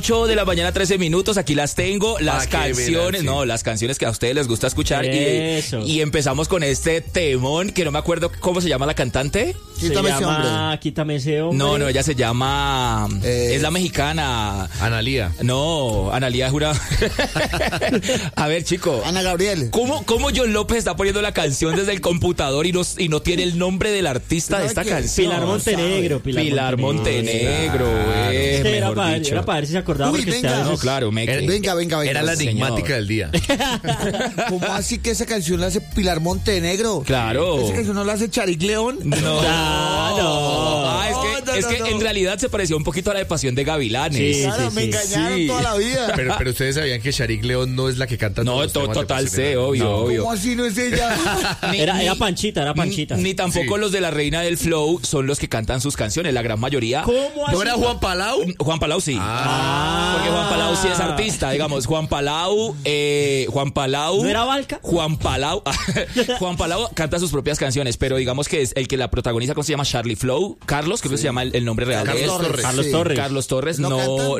8 de la mañana, 13 minutos. Aquí las tengo. Las canciones, las canciones que a ustedes les gusta escuchar. Y empezamos con este temón que no me acuerdo cómo se llama la cantante. Quítame ese hombre. Quítame ese hombre. No, ella se llama. Es la mexicana. Analía. No, Analía jura. A ver, chico. Ana Gabriel. ¿Cómo John López está poniendo la canción desde el computador y no tiene el nombre del artista de esta canción? Pilar Montenegro. Pilar Montenegro. Era para ver si se acordaba. Uy, venga. No, claro, Venga. Era la enigmática del día. ¿Cómo así que esa canción la hace Pilar Montenegro? Claro. ¿Esa canción no la hace Charik León? No. Es que en realidad se parecía un poquito a la de Pasión de Gavilanes. Claro, me engañaron toda la vida. Pero ustedes sabían que Charik León no es la que canta. No, total, obvio. ¿Cómo así no es ella? Era Panchita. Ni tampoco los de la Reina del Flow son los que cantan sus canciones, la gran mayoría. ¿Cómo así? ¿No era Juan Palau? Juan Palau sí. Porque Juan Palau sí es artista, digamos. Juan Palau. ¿No era Valca? Juan Palau canta sus propias canciones, pero digamos que es el que la protagoniza, ¿cómo se llama? Charlie Flow. Carlos, creo que se llama el nombre real de él. Carlos Torres. No.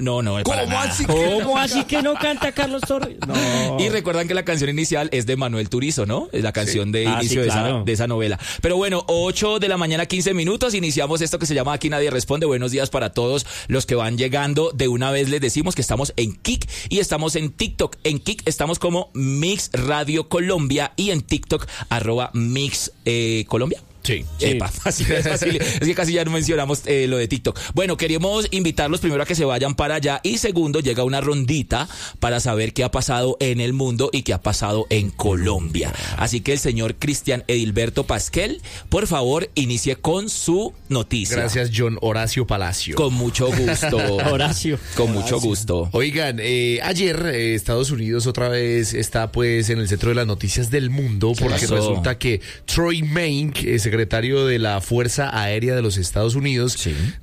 ¿Cómo así que no canta Carlos Torres? No. Y recuerdan que la canción inicial es de Manuel Turizo, ¿no? Es la canción de inicio de esa novela. Pero bueno, 8 de la mañana, 15 minutos. Iniciamos esto que se llama Aquí Nadie Responde. Buenos días para todos los que van llegando. De una vez les decimos que estamos en Kik y estamos en TikTok. En Kik estamos como Mix Radio Colombia y en TikTok @Mix Colombia. Sí. Fácil. Es que casi ya no mencionamos lo de TikTok. Bueno, queremos invitarlos primero a que se vayan para allá y segundo, llega una rondita para saber qué ha pasado en el mundo y qué ha pasado en Colombia. Así que el señor Cristian Edilberto Pasquel, por favor, inicie con su noticia. Gracias, John Horacio Palacio. Con mucho gusto. Horacio. Con mucho gusto. Oigan, ayer Estados Unidos otra vez está pues en el centro de las noticias del mundo porque resulta que Troy Maink, secretario de la Fuerza Aérea de los Estados Unidos,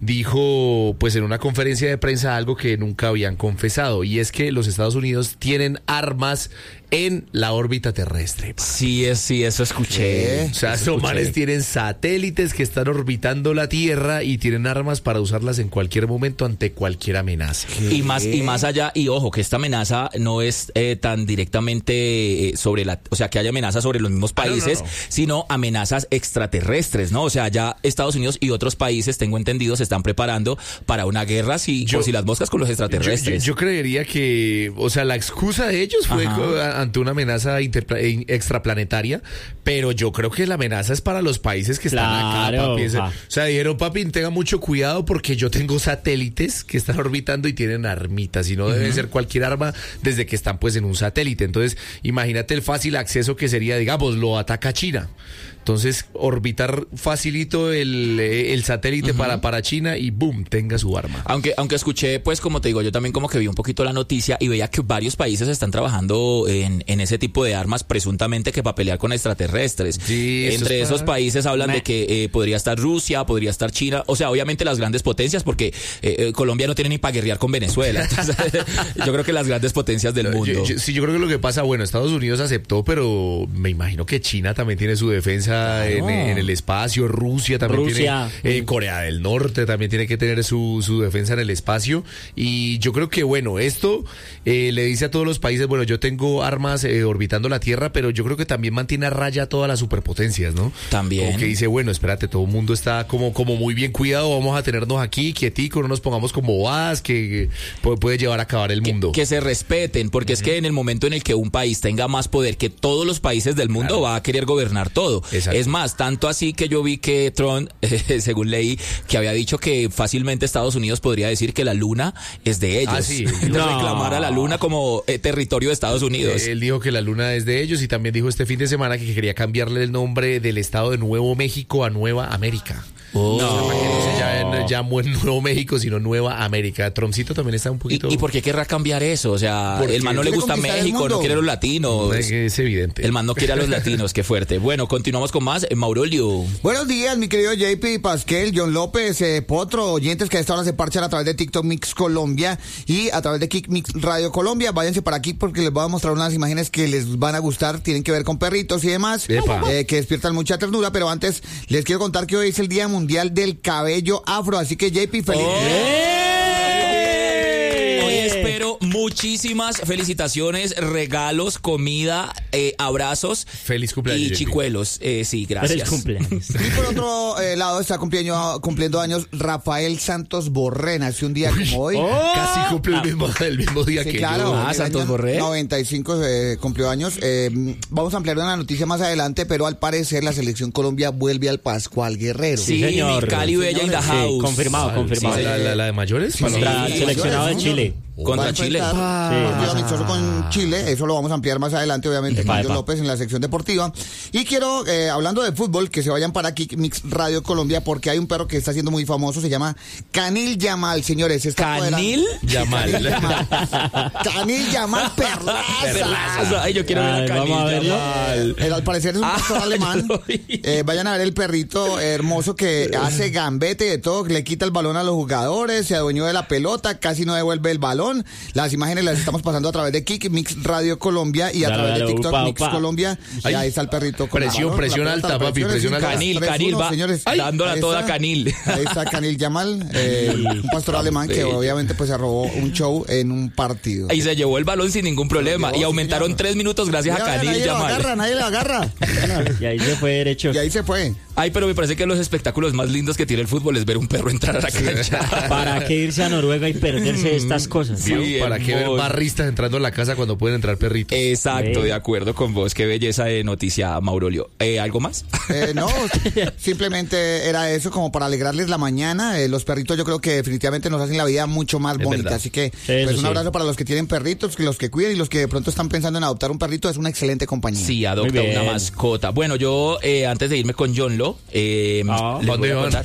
dijo pues en una conferencia de prensa algo que nunca habían confesado, y es que los Estados Unidos tienen armas en la órbita terrestre. Sí, eso escuché. O sea, los manes tienen satélites que están orbitando la Tierra y tienen armas para usarlas en cualquier momento ante cualquier amenaza. Y más allá, y ojo, que esta amenaza no es tan directamente o sea, que haya amenazas sobre los mismos países, sino amenazas extraterrestres, ¿no? O sea, ya Estados Unidos y otros países, tengo entendido, se están preparando para una guerra por si las moscas con los extraterrestres. Yo creería que, o sea, la excusa de ellos fue ante una amenaza extraplanetaria, pero yo creo que la amenaza es para los países que están acá, papi. O sea, dijeron, papi, tenga mucho cuidado porque yo tengo satélites que están orbitando y tienen armitas, y no debe ser cualquier arma desde que están pues en un satélite. Entonces, imagínate el fácil acceso que sería, digamos, lo ataca China. Entonces, orbitar facilito el satélite para China y boom, tenga su arma. Aunque escuché, pues como te digo, yo también como que vi un poquito la noticia y veía que varios países están trabajando en ese tipo de armas, presuntamente que para pelear con extraterrestres. Sí, entre esos países hablan de que podría estar Rusia, podría estar China, o sea, obviamente las grandes potencias, porque Colombia no tiene ni para guerrear con Venezuela. Entonces, yo creo que las grandes potencias del mundo. Yo creo que lo que pasa, bueno, Estados Unidos aceptó, pero me imagino que China también tiene su defensa en el espacio, Rusia también tiene, Corea del Norte también tiene que tener su defensa en el espacio, y yo creo que bueno, esto le dice a todos los países, bueno, yo tengo armas orbitando la Tierra, pero yo creo que también mantiene a raya a todas las superpotencias, ¿no? También. Como que dice, bueno, espérate, todo el mundo está como muy bien cuidado, vamos a tenernos aquí quieticos, no nos pongamos como bobadas, que puede llevar a acabar el mundo. Que se respeten, porque es que en el momento en el que un país tenga más poder que todos los países del mundo, va a querer gobernar todo. Exacto. Es más, tanto así que yo vi que Trump, según leí, que había dicho que fácilmente Estados Unidos podría decir que la luna es de ellos. Sí. Reclamar a la luna como territorio de Estados Unidos. Él dijo que la luna es de ellos, y también dijo este fin de semana que quería cambiarle el nombre del estado de Nuevo México a Nueva América. No. Ya Nuevo México, sino Nueva América. Trumpcito también está un poquito... ¿Y por qué querrá cambiar eso? O sea, el man no le gusta México, no quiere a los latinos. Es evidente. El man no quiere a los latinos, qué fuerte. Bueno, continuamos con más. Maurolio. Buenos días, mi querido JP, Pasquel, John López, Potro, oyentes que a esta hora se parchan a través de TikTok Mix Colombia y a través de Kik Mix Radio Colombia. Váyanse para aquí porque les voy a mostrar unas imágenes que les van a gustar, tienen que ver con perritos y demás, que despiertan mucha ternura, pero antes les quiero contar que hoy es el Día Mundial del Cabello Afro, así que JP, feliz. Hoy es pero muchísimas felicitaciones, regalos, comida, abrazos. Feliz cumpleaños. Y chicuelos. Sí, gracias. Feliz cumpleaños. Y por otro lado está cumpliendo años Rafael Santos Borré, nació un día como hoy. Casi cumple el mismo día Sí, que claro, yo. Santos Borré. 95 cumplió años. Vamos a ampliar una noticia más adelante, pero al parecer la selección Colombia vuelve al Pascual Guerrero. Sí, señor. mi Cali Bella in the house. Confirmado. ¿La de mayores? Contra el Sí, seleccionado de ¿no? Chile. Contra Chile. Partido amistoso con Chile, eso lo vamos a ampliar más adelante, obviamente, con John López en la sección deportiva. Y quiero, hablando de fútbol, que se vayan para Kick Mix Radio Colombia, porque hay un perro que está siendo muy famoso, se llama Canil Yamal, señores. ¿Canil? Yamal. Canil Yamal Perlaza. Ay, yo quiero ver a Canil vamos a verlo. Yamal. Al parecer es un pastor alemán. Vayan a ver el perrito hermoso que hace gambete y de todo, que le quita el balón a los jugadores, se adueñó de la pelota, casi no devuelve el balón. Las imágenes las estamos pasando a través de Kick Mix Radio Colombia y a través de TikTok Mix Colombia. Y ahí está el perrito con Presión alta, papi, presión alta. Canil va dándola toda Canil. Ahí está Canil Yamal, un pastor alemán que obviamente pues se robó un show en un partido. Y se llevó el balón sin ningún problema. Y aumentaron 3 minutos gracias a Canil Yamal. Nadie lo agarra. Y ahí se fue derecho. Y ahí se fue. Ay, pero me parece que los espectáculos más lindos que tiene el fútbol es ver un perro entrar a la cancha. ¿Para qué irse a Noruega y perderse de estas cosas? Sí, ¿Para qué ver barristas entrando a la casa cuando pueden entrar perritos? Exacto, de acuerdo con vos. Qué belleza de noticia, Maurolio. ¿Algo más? No, simplemente era eso como para alegrarles la mañana. Los perritos yo creo que definitivamente nos hacen la vida mucho más bonita. Verdad. Así que pues un abrazo para los que tienen perritos, los que cuiden y los que de pronto están pensando en adoptar un perrito. Es una excelente compañía. Sí, adopta una mascota. Bueno, yo antes de irme con John Lo, les voy a contar.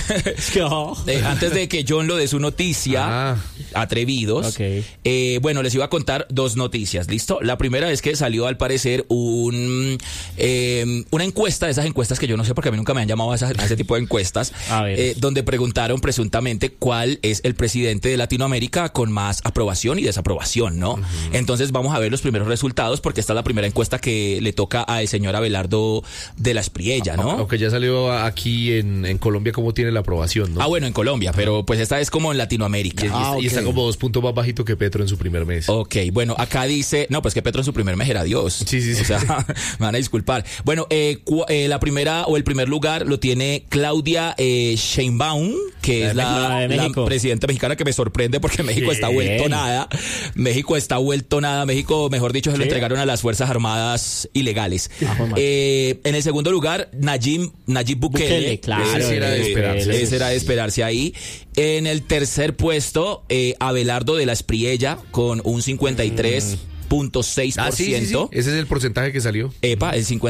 Antes de que John Lo dé su noticia, atrevidos, bueno, les iba a contar 2 noticias, ¿listo? La primera es que salió al parecer una encuesta, de esas encuestas que yo no sé porque a mí nunca me han llamado a ese tipo de encuestas, donde preguntaron presuntamente cuál es el presidente de Latinoamérica con más aprobación y desaprobación, ¿no? Entonces vamos a ver los primeros resultados porque esta es la primera encuesta que le toca al señor Abelardo de la Espriella, ¿no? Aunque ya salió aquí en Colombia cómo tiene la aprobación, ¿no? Bueno, en Colombia, pero pues esta es como en Latinoamérica. Y está como 2 puntos más bajito que Petro en su primer mes. Ok, bueno, acá dice, no, pues que Petro en su primer mes era Dios. Sí. O sea, me van a disculpar. Bueno, la primera o el primer lugar lo tiene Claudia Sheinbaum, que es la presidenta mexicana, que me sorprende porque México está vuelto nada. México, mejor dicho, se lo entregaron a las Fuerzas Armadas ilegales. En el segundo lugar, Nayib Bukele. Claro. Ese era de esperarse. Ese era de esperarse ahí. En el tercer puesto, Abelardo de la Espriella con un 53.6%. Sí. Ese es el porcentaje que salió. El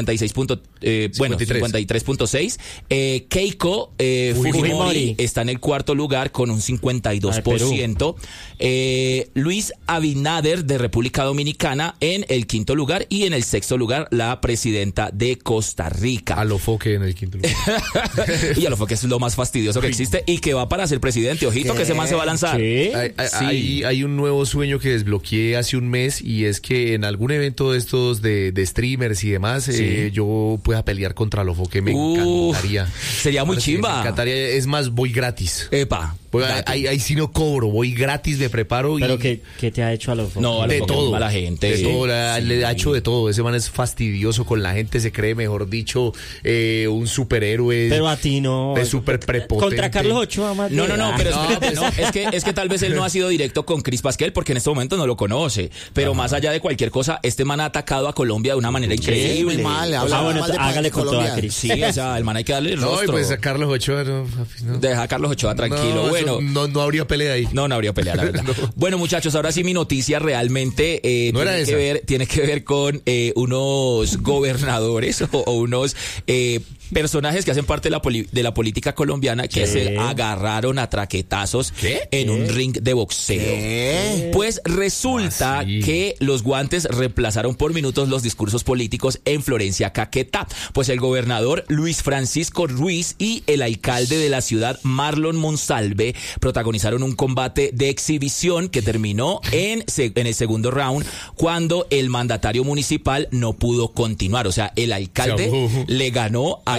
53.6. Keiko Fujimori está en el cuarto lugar con un 52%. Luis Abinader de República Dominicana en el quinto lugar. Y en el sexto lugar, la presidenta de Costa Rica. Alofoque en el quinto lugar. Y Alofoque es lo más fastidioso que existe y que va para ser presidente. Ojito que ese man se va a lanzar. Hay un nuevo sueño que desbloqueé hace un mes y es que en algún evento de estos de streamers y demás, yo pueda pelear contra Alofoque. Me encantaría. Sería muy chimba. Me encantaría. Es más, voy gratis. Epa. Ahí sí no cobro, voy gratis, me preparo. ¿Pero qué te ha hecho Alofoque? No, de todo. A la gente. De todo, le ha hecho de todo. Ese man es fastidioso con la gente, se cree, mejor dicho, un superhéroe. Pero a ti no. Es súper prepotente. Contra Carlos Ochoa, más No, pero espérate, no. Es que tal vez él no ha sido directo con Cris Pasquel porque en este momento no lo conoce. Pero más allá de cualquier cosa, este man ha atacado a Colombia de una manera increíble. Muy mal. Bueno, hágale con toda Cris. Sí, o sea, el man hay que darle el rostro. No, pues a Carlos Ochoa no. Deja a Carlos Ochoa tranquilo. No habría pelea ahí. No habría pelea, la verdad. Bueno, muchachos, ahora sí mi noticia realmente tiene que ver con unos gobernadores o unos personajes que hacen parte de la política colombiana que se agarraron a traquetazos en un ring de boxeo. Pues resulta que los guantes reemplazaron por minutos los discursos políticos en Florencia, Caquetá. Pues el gobernador Luis Francisco Ruiz y el alcalde de la ciudad, Marlon Monsalve, protagonizaron un combate de exhibición que terminó en el segundo round cuando el mandatario municipal no pudo continuar. O sea, el alcalde le ganó a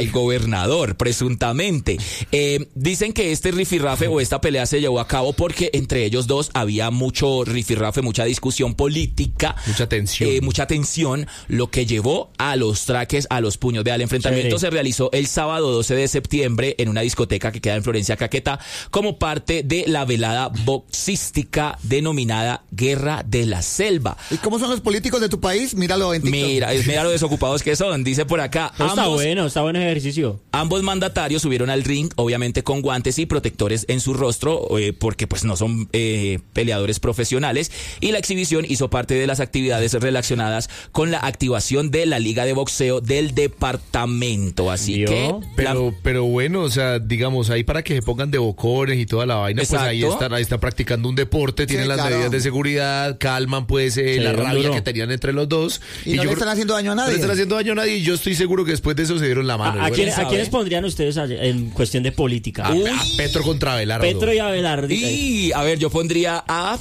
al gobernador, presuntamente. Dicen que este rifirrafe o esta pelea se llevó a cabo porque entre ellos dos había mucho rifirrafe, mucha discusión política. Mucha tensión, lo que llevó a los traques, a los puños. Vea, el enfrentamiento se realizó el sábado 12 de septiembre en una discoteca que queda en Florencia, Caquetá, como parte de la velada boxística denominada Guerra de la Selva. ¿Y cómo son los políticos de tu país? Míralo en TikTok. Mira lo desocupados que son. Dice por acá. Está bueno ese ejercicio. Ambos mandatarios subieron al ring, obviamente con guantes y protectores en su rostro, porque pues no son peleadores profesionales, y la exhibición hizo parte de las actividades relacionadas con la activación de la Liga de Boxeo del departamento. Así que... Pero bueno, o sea, digamos, ahí para que se pongan de bocones y toda la vaina, exacto. Pues ahí están practicando un deporte, tienen las medidas de seguridad, calman pues la rabia que tenían entre los dos. Y no le están haciendo daño a nadie. No le están haciendo daño a nadie, y yo estoy seguro que después de eso se dieron la mano. ¿A quiénes pondrían ustedes en cuestión de política? A Petro contra Abelardo. Petro y Abelardo. Y, a ver, yo pondría a...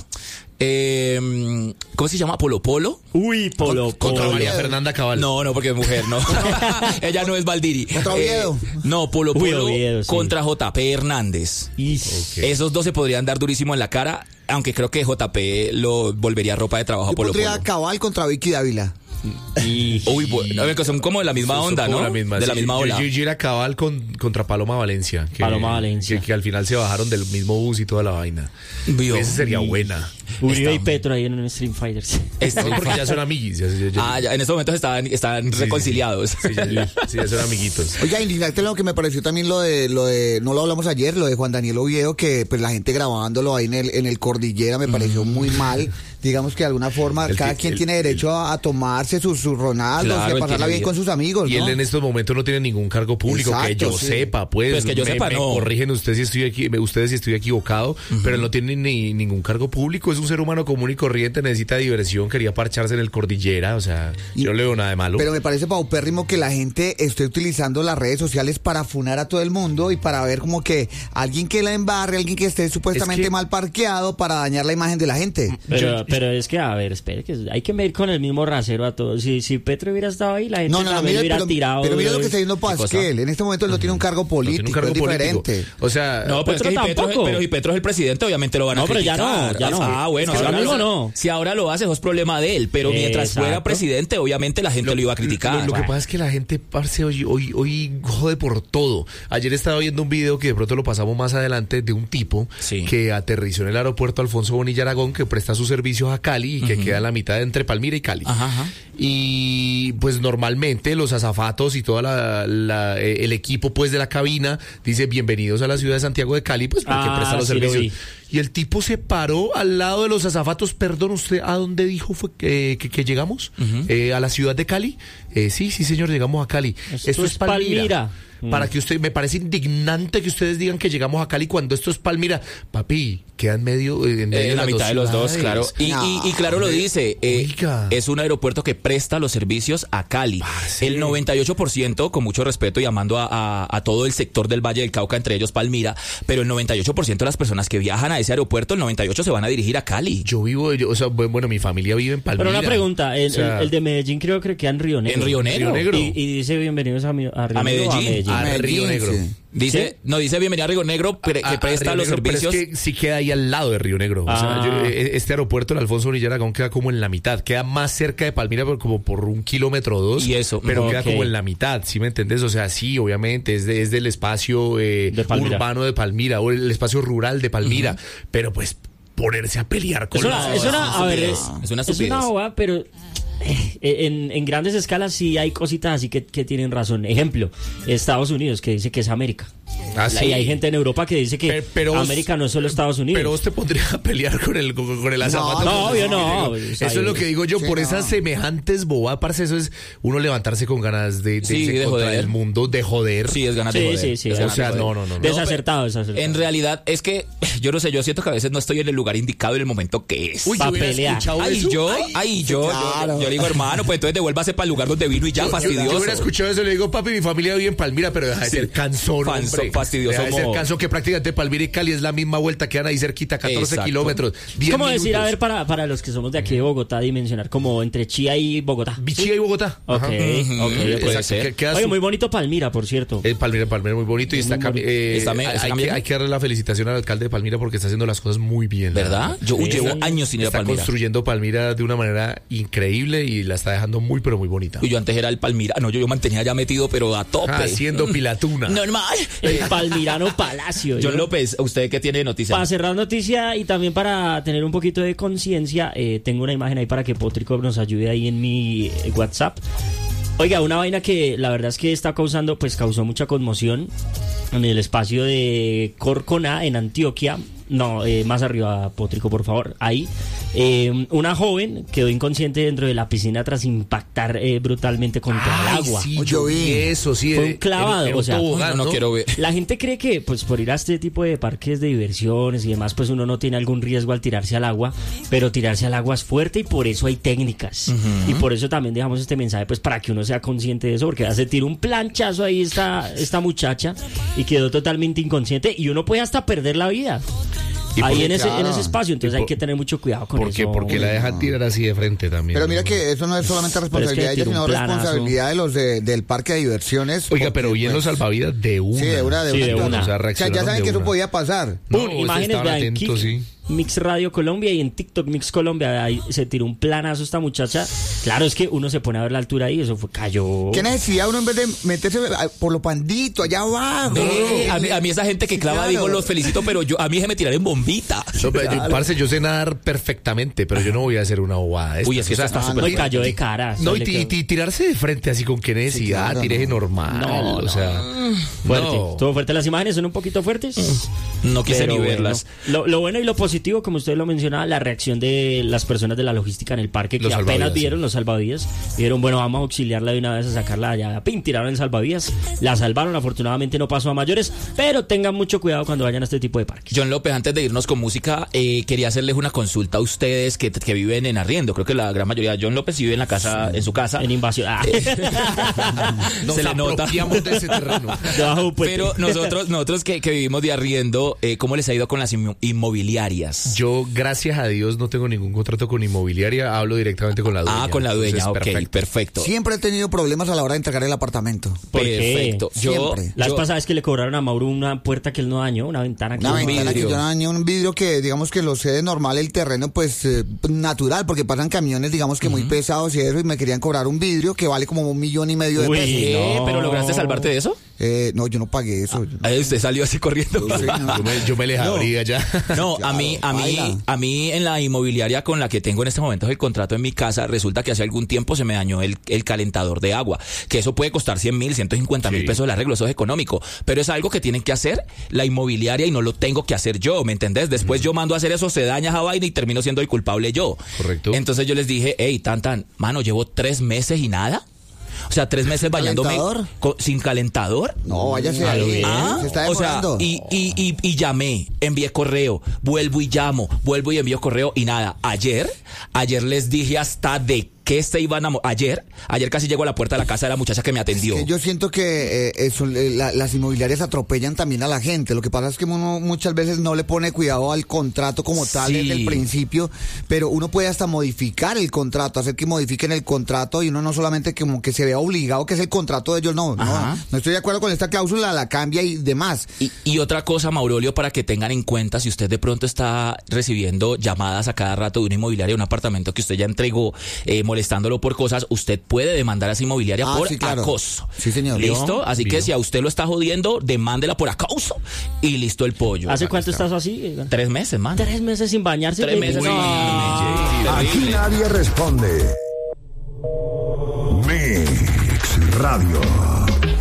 ¿cómo se llama? ¿Polo Polo? Uy, Polo Polo. Contra María Fernanda Cabal. No, porque es mujer, no. Ella no es Valdiri. ¿Contra Oviedo? No, Polo Polo Oviedo, sí. Contra JP Hernández. Okay. Esos dos se podrían dar durísimo en la cara, aunque creo que JP lo volvería ropa de trabajo a Polo Polo. Yo pondría Cabal contra Vicky Dávila. Uy, bueno, que son como de la misma onda, ¿no? De la misma ola. Yo era Cabal contra Paloma Valencia. Valencia. Que al final se bajaron del mismo bus y toda la vaina. Esa sería buena. Uribe y Petro ahí en un Stream Fighters. Porque ya son amiguis. Ya en estos momentos están reconciliados. Sí, ya son amiguitos. Oiga, indignante lo que me pareció también lo de no lo hablamos ayer, lo de Juan Daniel Oviedo, que pues la gente grabándolo ahí en el Cordillera me pareció muy mal. Digamos que de alguna forma cada quien tiene derecho a tomarse sus Ronaldos, y a pasarla bien con sus amigos, y ¿no? él en estos momentos no tiene ningún cargo público. Exacto, que yo sepa, pues que yo sepa, me corrigen ustedes si estoy equivocado, pero él no tiene ningún cargo público, es un ser humano común y corriente, necesita diversión, quería parcharse en el Cordillera, o sea, yo no le veo nada de malo. Pero me parece paupérrimo que la gente esté utilizando las redes sociales para funar a todo el mundo y para ver como que alguien que la embarre, alguien que esté supuestamente mal parqueado para dañar la imagen de la gente. Pero es que, a ver, espere, que hay que medir con el mismo rasero a todos. Si Petro hubiera estado ahí, la gente también hubiera tirado. Pero mira lo que está diciendo Pasquel. En este momento él no tiene un cargo político, es diferente. O sea, no, pero si Petro es el presidente, obviamente lo van a criticar. Pero ya no. Ah, bueno, si ahora lo hace, eso es problema de él. Pero mientras fuera presidente, obviamente la gente lo iba a criticar. Lo que pasa es que la gente, parce, hoy jode por todo. Ayer estaba viendo un video que de pronto lo pasamos más adelante de un tipo que aterrizó en el aeropuerto Alfonso Bonilla Aragón, que presta sus servicios a Cali y que queda a la mitad entre Palmira y Cali. Y pues normalmente los azafatos y todo el equipo pues de la cabina dice bienvenidos a la ciudad de Santiago de Cali, pues porque presta los servicios. Y el tipo se paró al lado de los azafatos. Perdón, ¿usted a dónde dijo fue que llegamos? ¿A la ciudad de Cali? Sí, señor, llegamos a Cali. Esto es Palmira. Para que me parece indignante que ustedes digan que llegamos a Cali cuando esto es Palmira. Papi, queda en medio de la mitad de los dos, claro. Y claro lo dice, es un aeropuerto que presta los servicios a Cali. El 98%, con mucho respeto y amando a todo el sector del Valle del Cauca, entre ellos Palmira, pero el 98% de las personas que viajan a ese aeropuerto, el 98% se van a dirigir a Cali. Bueno, mi familia vive en Palmira. Pero una pregunta, el de Medellín creo que queda en Río Negro. En Río Negro. Y dice bienvenidos a Medellín. A Río Negro. Dice bienvenida a Río Negro, que presta los servicios. Pero es que sí queda ahí al lado de Río Negro. O sea, este aeropuerto, el Alfonso Bonilla Aragón, queda como en la mitad. Queda más cerca de Palmira, como por 1 kilómetro o 2. Y eso. Pero queda como en la mitad, ¿sí me entendés? O sea, sí, obviamente, es del espacio urbano de Palmira, o el espacio rural de Palmira. Pero pues ponerse a pelear con es una estupidez. Es una bobada, pero en grandes escalas sí hay cositas así que tienen razón. Ejemplo, Estados Unidos, que dice que es América. Y hay gente en Europa que dice que América no es solo Estados Unidos. Pero vos te pondrías a pelear con el azafato. No, obvio no. Eso es lo que digo yo, por esas semejantes bobadas, parce, eso es uno levantarse con ganas de contra el mundo, de joder. Sí, es ganas de joder. Sí, o sea, no. Desacertado. En realidad, es que, yo no sé, yo siento que a veces no estoy en el lugar indicado en el momento que es. Uy, para pelear. Yo le digo, hermano, pues entonces devuélvase para el lugar donde vino y ya, fastidioso. Yo hubiera escuchado eso, le digo, papi, mi familia vive en Palmira, pero deja de ser cansón, hombre. fastidioso. Hacer caso que prácticamente Palmira y Cali es la misma vuelta, quedan ahí cerquita, 14 kilómetros. Es como decir, a ver, para los que somos de aquí de Bogotá, dimensionar como entre Chía y Bogotá. Chía y Bogotá. Ok, puede ser. Oye, muy bonito Palmira, por cierto. Palmira muy bonito y hay que darle la felicitación al alcalde de Palmira porque está haciendo las cosas muy bien. ¿Verdad? Yo llevo años sin ir a Palmira. Está construyendo Palmira de una manera increíble y la está dejando muy, pero muy bonita. Y yo antes era el Palmira. No, yo mantenía ya metido, pero a tope. Haciendo pilatuna. Normal. El Palmirano Palacio. John López, ¿usted qué tiene de noticia? Para cerrar noticia y también para tener un poquito de conciencia, tengo una imagen ahí para que Pótrico nos ayude ahí en mi WhatsApp. Oiga, una vaina que la verdad es que causó mucha conmoción en el espacio de Corconá, en Antioquia. No, más arriba, Pótrico, por favor. Ahí. Una joven quedó inconsciente dentro de la piscina tras impactar brutalmente contra el agua. Sí, yo vi eso, sí. Fue un clavado. No quiero ver. La gente cree que, pues, por ir a este tipo de parques de diversiones y demás, pues uno no tiene algún riesgo al tirarse al agua, pero tirarse al agua es fuerte y por eso hay técnicas. Y por eso también dejamos este mensaje, pues, para que uno sea consciente de eso, porque hace tiro un planchazo ahí esta muchacha y quedó totalmente inconsciente y uno puede hasta perder la vida. Ahí en ese espacio, entonces hay que tener mucho cuidado con eso. Porque la dejan tirar así de frente también. Pero mira que eso no es solamente responsabilidad de ella, sino responsabilidad de los del parque de diversiones. Oiga, pero bien los salvavidas de una. Sí, de una. O sea, ya saben que eso podía pasar. Imágenes de Mix Radio Colombia y en TikTok Mix Colombia ahí se tiró un planazo esta muchacha. Claro, es que uno se pone a ver la altura ahí, eso cayó. ¿Qué necesidad uno en vez de meterse por lo pandito allá abajo? A mí esa gente que clava, digo, los felicito, pero a mí se me tiraron en bombita. Parce, yo sé nadar perfectamente, pero yo no voy a hacer una bobada. Uy, es que esa está súper bien. Cayó de cara. No, y tirarse de frente así con qué necesidad, tire normal. O sea, fuerte. ¿Todo fuerte? Las imágenes son un poquito fuertes. No quise ni verlas. Lo bueno y lo positivo, como usted lo mencionaba, la reacción de las personas de la logística en el parque que apenas vieron los salvavidas. Dijeron, bueno, vamos a auxiliarla de una vez a sacarla allá. Tiraron el salvavidas, la salvaron, afortunadamente no pasó a mayores, pero tengan mucho cuidado cuando vayan a este tipo de parques. John López, antes de irnos con música, quería hacerles una consulta a ustedes que viven en arriendo. Creo que la gran mayoría de John López vive en su casa. En invasión. Se le nota. De ese terreno. Pero nosotros que vivimos de arriendo, ¿cómo les ha ido con las inmobiliarias? Yo, gracias a Dios, no tengo ningún contrato con inmobiliaria, hablo directamente con la dueña. Con la dueña, ok, perfecto. Siempre he tenido problemas a la hora de entregar el apartamento. Perfecto. La vez pasada es que le cobraron a Mauro una puerta que él no dañó, una ventana que yo dañé, un vidrio que, digamos que lo sé de normal el terreno, pues natural, porque pasan camiones, digamos que muy pesados y eso, y me querían cobrar un vidrio que vale como 1,5 millones de pesos. ¿Pero lograste salvarte de eso? No, yo no pagué eso. Usted salió así corriendo. Sí, no. Yo me les abría ya. No, a mí en la inmobiliaria con la que tengo en este momento el contrato en mi casa, resulta que hace algún tiempo se me dañó el calentador de agua, que eso puede costar 100,000, 150,000 pesos el arreglo, eso es económico, pero es algo que tienen que hacer la inmobiliaria y no lo tengo que hacer yo, ¿me entendés? Después yo mando a hacer eso, se daña esa vaina y termino siendo el culpable yo. Correcto. Entonces yo les dije, hey, mano, llevo 3 meses y nada. O sea, 3 meses bañándome sin calentador. No, váyase se está demorando. O sea, y llamé, envié correo, vuelvo y envío correo y nada. Ayer les dije hasta de qué se iban a... Ayer casi llego a la puerta de la casa de la muchacha que me atendió. Es que yo siento que las inmobiliarias atropellan también a la gente. Lo que pasa es que uno muchas veces no le pone cuidado al contrato como tal desde el principio, pero uno puede hasta modificar el contrato, hacer que modifiquen el contrato y uno no solamente como que se vea obligado que es el contrato de ellos, no estoy de acuerdo con esta cláusula, la cambia y demás. Y otra cosa, Maurolio, para que tengan en cuenta, si usted de pronto está recibiendo llamadas a cada rato de una inmobiliaria, un apartamento que usted ya entregó, molestándolo por cosas, usted puede demandar a esa inmobiliaria por acoso. Sí, señor. ¿Listo? Así que si a usted lo está jodiendo, demándela por acoso y listo el pollo. ¿Hace cuánto estás así? 3 meses, man. 3 meses sin bañarse. 3 meses sin bañarse. Aquí nadie responde. Mix Radio.